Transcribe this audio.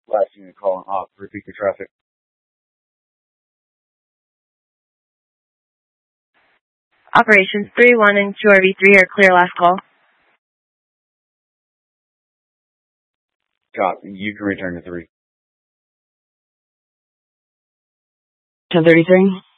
Last unit calling off. Repeat the traffic. Operations 3-1 and QRV3 are clear last call. Copy. You can return to 3. 1033.